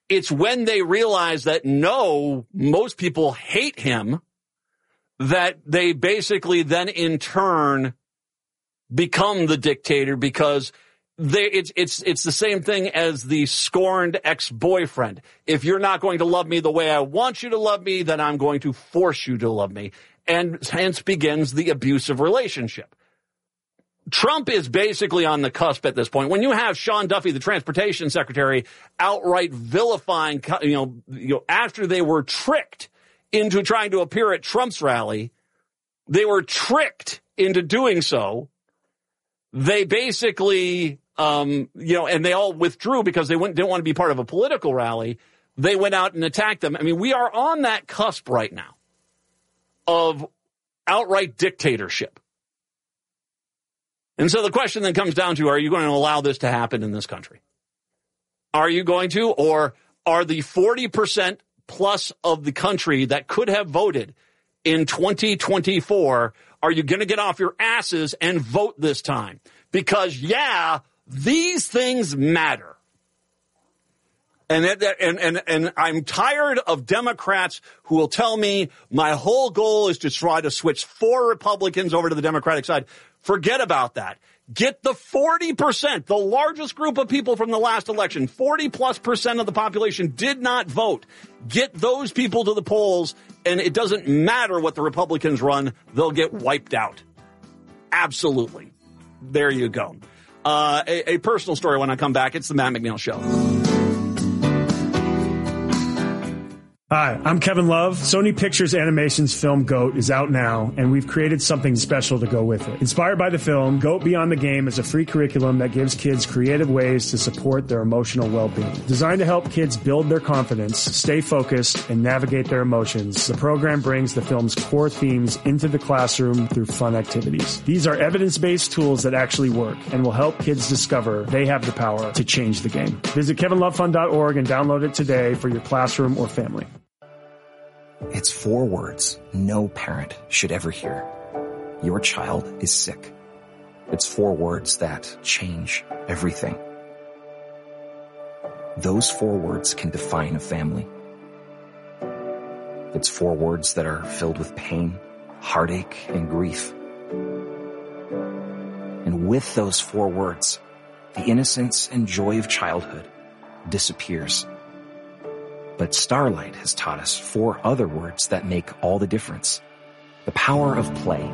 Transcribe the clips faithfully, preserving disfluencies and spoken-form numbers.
It's when they realize that, no, most people hate him, that they basically then in turn become the dictator, because they, it's, it's, it's the same thing as the scorned ex-boyfriend. If you're not going to love me the way I want you to love me, then I'm going to force you to love me. And hence begins the abusive relationship. Trump is basically on the cusp at this point. When you have Sean Duffy, the transportation secretary, outright vilifying, you know, you know, after they were tricked into trying to appear at Trump's rally, they were tricked into doing so. They basically, um, you know, and they all withdrew because they went, didn't want to be part of a political rally. They went out and attacked them. I mean, we are on that cusp right now of outright dictatorship. And so the question then comes down to, are you going to allow this to happen in this country? Are you going to, or are the forty percent plus of the country that could have voted in twenty twenty-four, are you going to get off your asses and vote this time? Because, yeah, these things matter. And, and, and, and I'm tired of Democrats who will tell me my whole goal is to try to switch four Republicans over to the Democratic side. Forget about that. Get the forty percent, the largest group of people from the last election, forty plus percent of the population did not vote. Get those people to the polls, and it doesn't matter what the Republicans run, they'll get wiped out. Absolutely. There you go. Uh, a, a personal story when I come back. It's the Matt McNeil Show. Hi, I'm Kevin Love. Sony Pictures Animation's film GOAT is out now, and we've created something special to go with it. Inspired by the film, GOAT Beyond the Game is a free curriculum that gives kids creative ways to support their emotional well-being. Designed to help kids build their confidence, stay focused, and navigate their emotions, the program brings the film's core themes into the classroom through fun activities. These are evidence-based tools that actually work and will help kids discover they have the power to change the game. Visit kevin love fund dot org and download it today for your classroom or family. It's four words no parent should ever hear. Your child is sick. It's four words that change everything. Those four words can define a family. It's four words that are filled with pain, heartache, and grief. And with those four words, the innocence and joy of childhood disappears. But Starlight has taught us four other words that make all the difference. The power of play.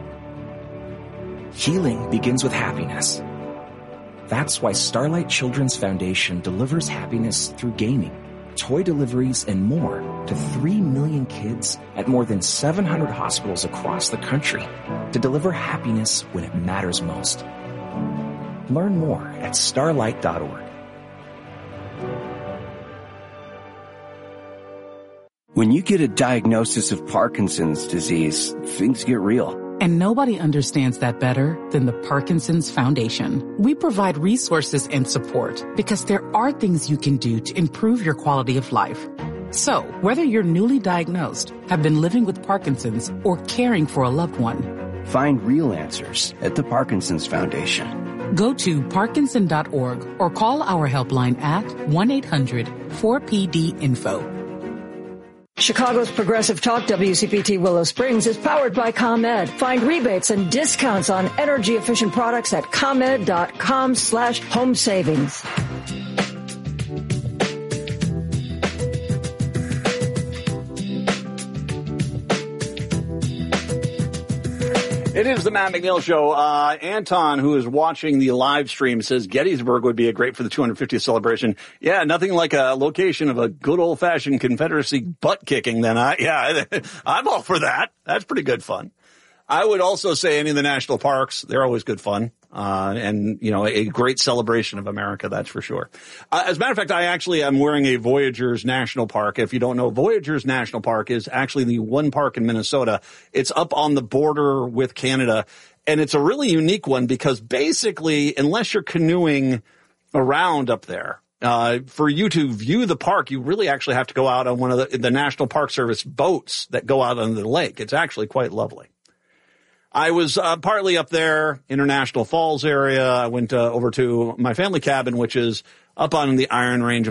Healing begins with happiness. That's why Starlight Children's Foundation delivers happiness through gaming, toy deliveries, and more to three million kids at more than seven hundred hospitals across the country to deliver happiness when it matters most. Learn more at starlight dot org. When you get a diagnosis of Parkinson's disease, things get real. And nobody understands that better than the Parkinson's Foundation. We provide resources and support because there are things you can do to improve your quality of life. So, whether you're newly diagnosed, have been living with Parkinson's, or caring for a loved one, find real answers at the Parkinson's Foundation. Go to parkinson dot org or call our helpline at one eight hundred four P D info. Chicago's Progressive Talk W C P T Willow Springs is powered by ComEd. Find rebates and discounts on energy-efficient products at ComEd dot com slash home savings. It is the Matt McNeil Show. Uh, Anton, who is watching the live stream, says Gettysburg would be a great for the two hundred fiftieth celebration. Yeah, nothing like a location of a good old-fashioned Confederacy butt-kicking then. I, yeah, I'm all for that. That's pretty good fun. I would also say any of the national parks, they're always good fun. Uh, and, you know, a great celebration of America, that's for sure. Uh, as a matter of fact, I actually am wearing a Voyageurs National Park. If you don't know, Voyageurs National Park is actually the one park in Minnesota. It's up on the border with Canada, and it's a really unique one because basically, unless you're canoeing around up there, uh, for you to view the park, you really actually have to go out on one of the, the National Park Service boats that go out on the lake. It's actually quite lovely. I was uh, partly up there, International Falls area. I went uh, over to my family cabin, which is up on the Iron Range of